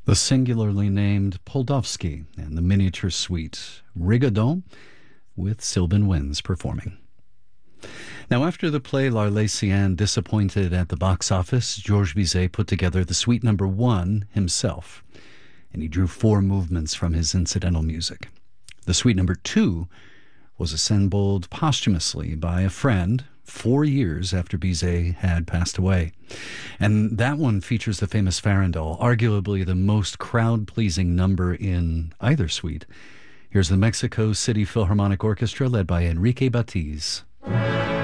The singularly named Poldovsky and the miniature suite Rigaudon with Sylvan Winds performing. Now, after the play L'Arlésienne disappointed at the box office, Georges Bizet put together the Suite Number 1 himself, and he drew 4 movements from his incidental music. The Suite Number 2 was assembled posthumously by a friend 4 years after Bizet had passed away. And that one features the famous Farandole, arguably the most crowd-pleasing number in either suite. Here's the Mexico City Philharmonic Orchestra led by Enrique Batiz.